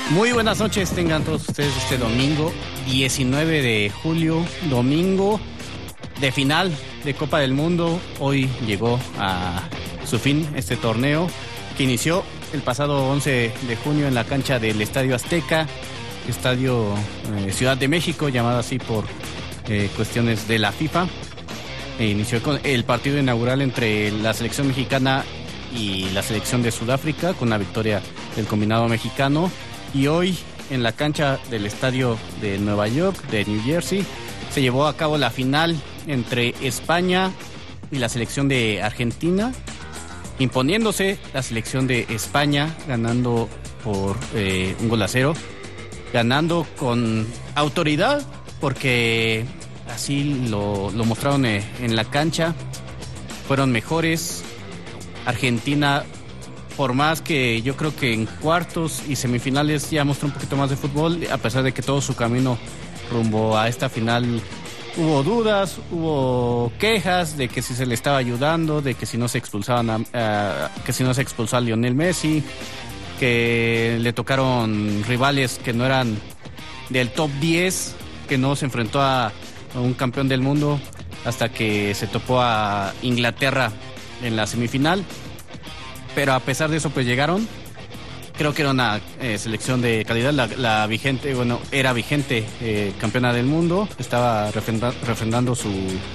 Muy buenas noches, tengan todos ustedes este domingo 19 de julio, domingo de final de Copa del Mundo. Hoy llegó a su fin este torneo que inició el pasado 11 de junio en la cancha del Estadio Azteca, Estadio Ciudad de México, llamado así por cuestiones de la FIFA. Inició con el partido inaugural entre la selección mexicana y la selección de Sudáfrica, con la victoria del combinado mexicano. Y hoy, en la cancha del estadio de Nueva York, de New Jersey, se llevó a cabo la final entre España y la selección de Argentina, imponiéndose la selección de España, ganando por 1-0, ganando con autoridad, porque así lo mostraron en la cancha. Fueron mejores. Argentina, por más que yo creo que en cuartos y semifinales ya mostró un poquito más de fútbol, a pesar de que todo su camino rumbo a esta final hubo dudas, hubo quejas de que si se le estaba ayudando, de que si no se expulsaban que si no se expulsó a Lionel Messi, que le tocaron rivales que no eran del top 10, que no se enfrentó a un campeón del mundo hasta que se topó a Inglaterra en la semifinal. Pero a pesar de eso, pues llegaron. Creo que era una selección de calidad. La vigente, bueno, era vigente campeona del mundo. Estaba refrendando su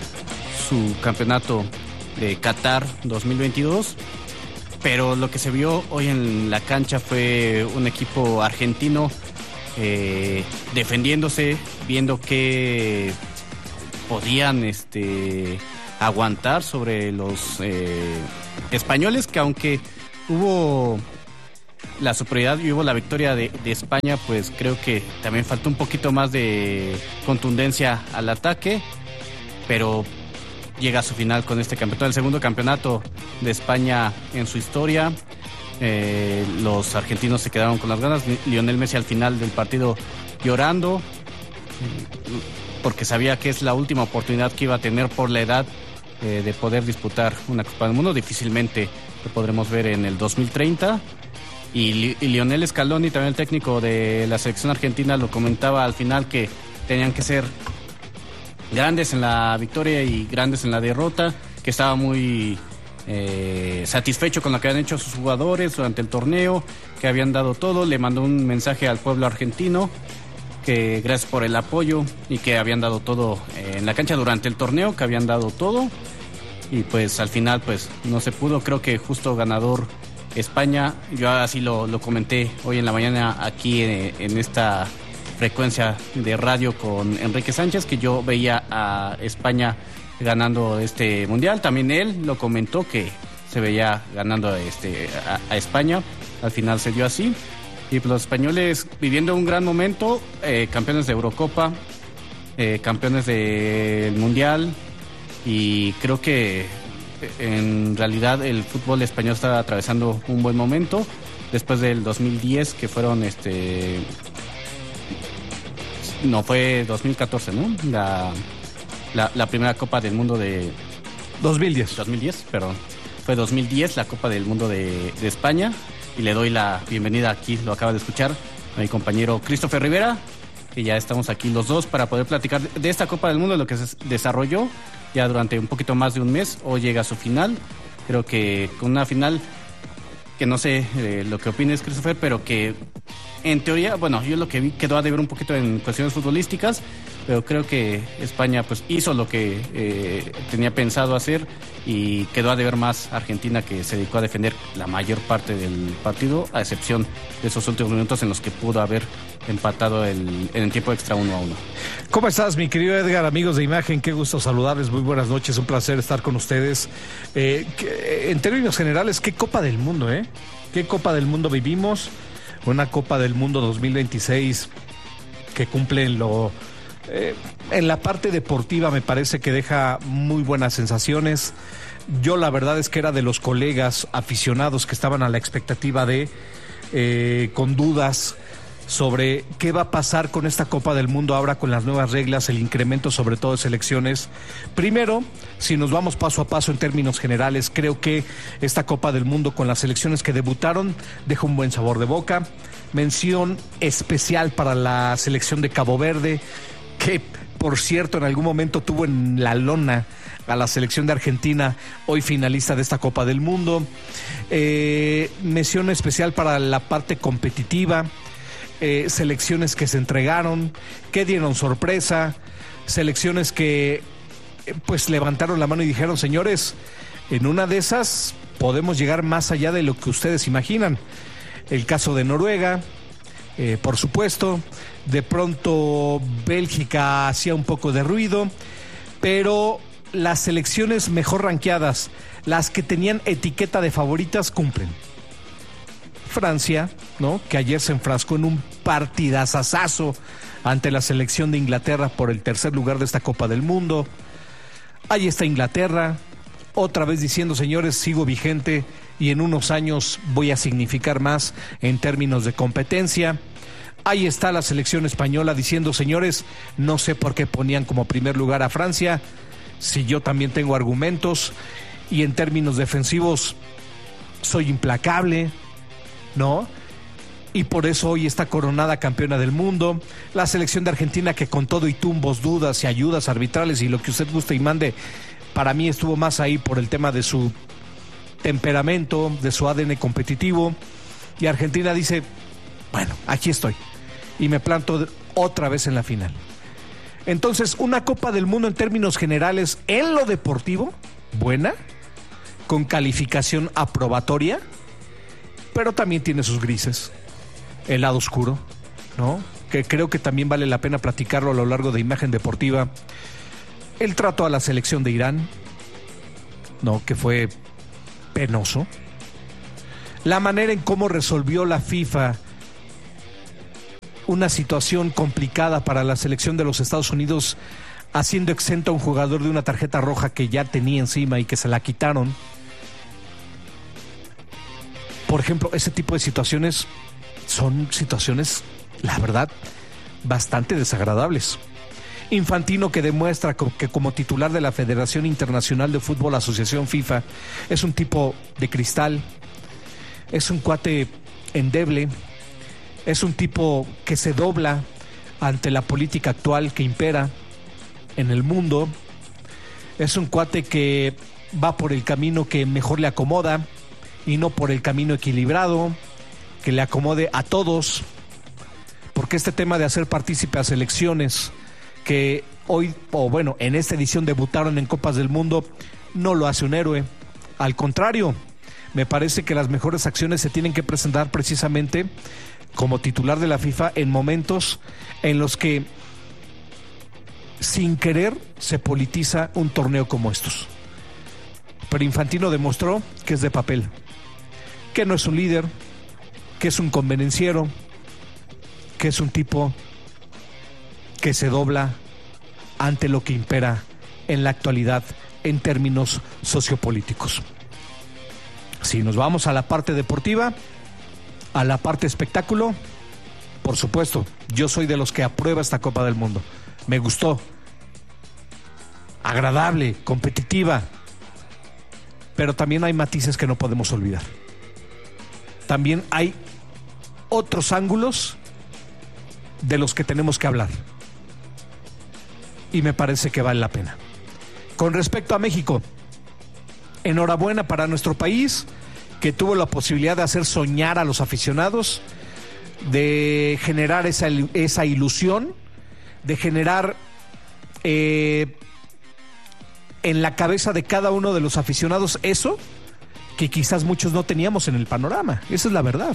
campeonato de Qatar 2022. Pero lo que se vio hoy en la cancha fue un equipo argentino defendiéndose, viendo que podían aguantar sobre los españoles, que aunque hubo la superioridad y hubo la victoria de España, pues creo que también faltó un poquito más de contundencia al ataque, pero llega a su final con este campeonato, el segundo campeonato de España en su historia. Los argentinos se quedaron con las ganas. Lionel Messi al final del partido llorando, porque sabía que es la última oportunidad que iba a tener por la edad de poder disputar una Copa del Mundo. Difícilmente lo podremos ver en el 2030. Y Lionel Scaloni, también el técnico de la selección argentina, lo comentaba al final, que tenían que ser grandes en la victoria y grandes en la derrota, que estaba muy satisfecho con lo que habían hecho sus jugadores durante el torneo, que habían dado todo. Le mandó un mensaje al pueblo argentino, que gracias por el apoyo y que habían dado todo en la cancha durante el torneo, que habían dado todo, y pues al final pues no se pudo. Creo que justo ganador España. Yo así lo comenté hoy en la mañana aquí en esta frecuencia de radio con Enrique Sánchez, que yo veía a España ganando este mundial. También él lo comentó, que se veía ganando a España. Al final se dio así. Y pues los españoles viviendo un gran momento, campeones de Eurocopa, campeones del Mundial, y creo que en realidad el fútbol español está atravesando un buen momento después del 2010, que fueron no, fue 2014, ¿no? La primera Copa del Mundo de 2010, perdón. Fue 2010 la Copa del Mundo de España. Y le doy la bienvenida, aquí lo acaba de escuchar, a mi compañero Christopher Rivera, que ya estamos aquí los dos para poder platicar de esta Copa del Mundo, lo que se desarrolló ya durante un poquito más de un mes. Hoy llega a su final, creo que con una final que no sé lo que opines, Christopher, pero que en teoría, bueno, yo lo que vi quedó a deber un poquito en cuestiones futbolísticas, pero creo que España pues hizo lo que tenía pensado hacer, y quedó a deber más Argentina, que se dedicó a defender la mayor parte del partido, a excepción de esos últimos minutos en los que pudo haber empatado en el tiempo extra 1-1. ¿Cómo estás, mi querido Edgar? Amigos de Imagen, qué gusto saludarles, muy buenas noches, un placer estar con ustedes. En términos generales, qué Copa del Mundo, ¿eh? ¿Qué Copa del Mundo vivimos? Una Copa del Mundo 2026 que cumple en la parte deportiva, me parece que deja muy buenas sensaciones. Yo la verdad es que era de los colegas aficionados que estaban a la expectativa con dudas sobre qué va a pasar con esta Copa del Mundo ahora con las nuevas reglas, el incremento sobre todo de selecciones. Primero, si nos vamos paso a paso en términos generales, creo que esta Copa del Mundo con las selecciones que debutaron deja un buen sabor de boca. Mención especial para la selección de Cabo Verde, que por cierto en algún momento tuvo en la lona a la selección de Argentina, hoy finalista de esta Copa del Mundo. Mención especial para la parte competitiva, selecciones que se entregaron, que dieron sorpresa, selecciones que pues levantaron la mano y dijeron, señores, en una de esas podemos llegar más allá de lo que ustedes imaginan. El caso de Noruega, por supuesto, de pronto Bélgica hacía un poco de ruido, pero las selecciones mejor rankeadas, las que tenían etiqueta de favoritas, cumplen. Francia, ¿no?, que ayer se enfrascó en un partidazazazo ante la selección de Inglaterra por el tercer lugar de esta Copa del Mundo. Ahí está Inglaterra, otra vez diciendo, señores, sigo vigente y en unos años voy a significar más en términos de competencia. Ahí está la selección española diciendo, señores, no sé por qué ponían como primer lugar a Francia, si yo también tengo argumentos, y en términos defensivos soy implacable, ¿no? Y por eso hoy está coronada campeona del mundo. La selección de Argentina, que con todo y tumbos, dudas y ayudas arbitrales y lo que usted guste y mande, para mí estuvo más ahí por el tema de su temperamento, de su ADN competitivo. Y Argentina dice, bueno, aquí estoy y me planto otra vez en la final. Entonces, una Copa del Mundo en términos generales, en lo deportivo, buena, con calificación aprobatoria, pero también tiene sus grises, el lado oscuro, ¿no?, que creo que también vale la pena platicarlo a lo largo de Imagen Deportiva. El trato a la selección de Irán, ¿no?, que fue penoso. La manera en cómo resolvió la FIFA una situación complicada para la selección de los Estados Unidos, haciendo exento a un jugador de una tarjeta roja que ya tenía encima y que se la quitaron. Por ejemplo, ese tipo de situaciones son situaciones, la verdad, bastante desagradables. Infantino, que demuestra que como titular de la Federación Internacional de Fútbol, Asociación FIFA, es un tipo de cristal, es un cuate endeble, es un tipo que se dobla ante la política actual que impera en el mundo, es un cuate que va por el camino que mejor le acomoda y no por el camino equilibrado, que le acomode a todos, porque este tema de hacer partícipe a selecciones que hoy, o bueno, en esta edición debutaron en Copas del Mundo, no lo hace un héroe. Al contrario, me parece que las mejores acciones se tienen que presentar precisamente como titular de la FIFA en momentos en los que sin querer se politiza un torneo como estos. Pero Infantino demostró que es de papel, que no es un líder, que es un convenenciero, que es un tipo que se dobla ante lo que impera en la actualidad en términos sociopolíticos. Si nos vamos a la parte deportiva, a la parte espectáculo, por supuesto, yo soy de los que aprueba esta Copa del Mundo. Me gustó, agradable, competitiva, pero también hay matices que no podemos olvidar. También hay otros ángulos de los que tenemos que hablar, y me parece que vale la pena. Con respecto a México, enhorabuena para nuestro país, que tuvo la posibilidad de hacer soñar a los aficionados, de generar esa ilusión, de generar en la cabeza de cada uno de los aficionados eso que quizás muchos no teníamos en el panorama. Esa es la verdad.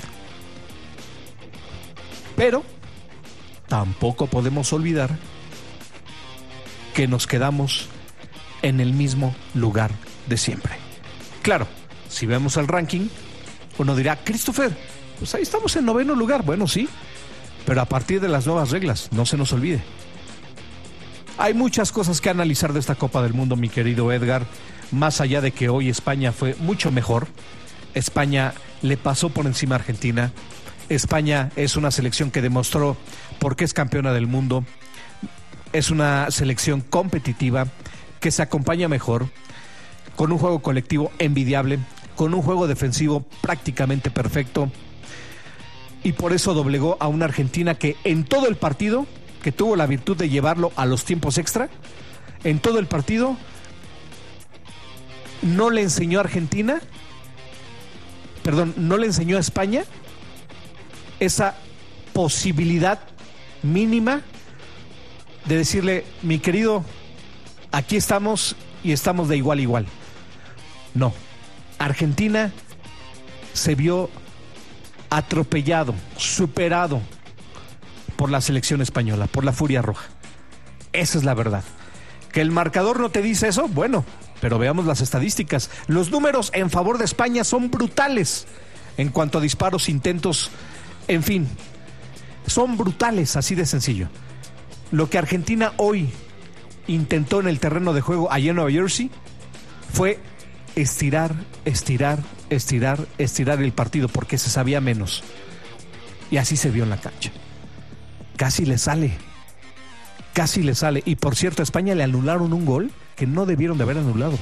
Pero tampoco podemos olvidar que nos quedamos en el mismo lugar de siempre. Claro, si vemos el ranking, uno dirá, Christopher, pues ahí estamos en 9º lugar. Bueno, sí, pero a partir de las nuevas reglas, no se nos olvide. Hay muchas cosas que analizar de esta Copa del Mundo, mi querido Edgar. Más allá de que hoy España fue mucho mejor, España le pasó por encima a Argentina. España es una selección que demostró por qué es campeona del mundo. Es una selección competitiva que se acompaña mejor, con un juego colectivo envidiable, con un juego defensivo prácticamente perfecto y por eso doblegó a una Argentina que en todo el partido, que tuvo la virtud de llevarlo a los tiempos extra, en todo el partido no le enseñó a Argentina, no le enseñó a España esa posibilidad mínima de decirle, mi querido, aquí estamos y estamos de igual a igual. No, Argentina se vio atropellado, superado por la selección española, por la Furia Roja. Esa es la verdad. Que el marcador no te dice eso, bueno, pero veamos las estadísticas. Los números en favor de España son brutales en cuanto a disparos, intentos, en fin, son brutales, así de sencillo. Lo que Argentina hoy intentó en el terreno de juego allá en Nueva Jersey fue estirar el partido porque se sabía menos. Y así se vio en la cancha. Casi le sale. Y por cierto, a España le anularon un gol que no debieron de haber anulado.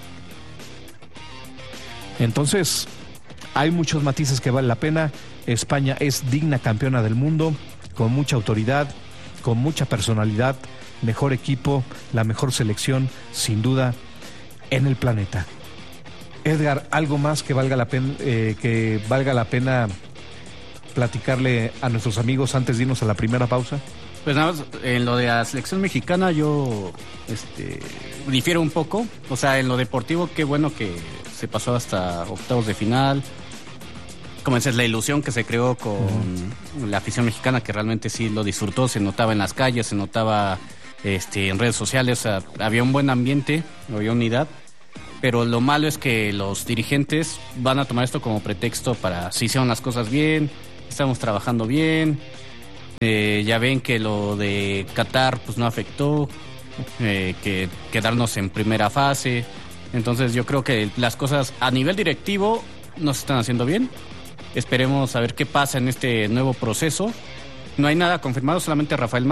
Entonces, hay muchos matices que vale la pena. España es digna campeona del mundo, con mucha autoridad, con mucha personalidad, mejor equipo, la mejor selección, sin duda, en el planeta. Edgar, ¿algo más que valga la pena platicarle a nuestros amigos antes de irnos a la primera pausa? Pues nada más, en lo de la selección mexicana yo difiero un poco. O sea, en lo deportivo, qué bueno que se pasó hasta octavos de final. Como dices, la ilusión que se creó con la afición mexicana, que realmente sí lo disfrutó, se notaba en las calles, se notaba en redes sociales, o sea, había un buen ambiente, había unidad. Pero lo malo es que los dirigentes van a tomar esto como pretexto para si hicieron las cosas bien, estamos trabajando bien. Ya ven que lo de Qatar pues no afectó, que quedarnos en primera fase. Entonces yo creo que las cosas a nivel directivo no se están haciendo bien. Esperemos a ver qué pasa en este nuevo proceso. No hay nada confirmado, solamente Rafael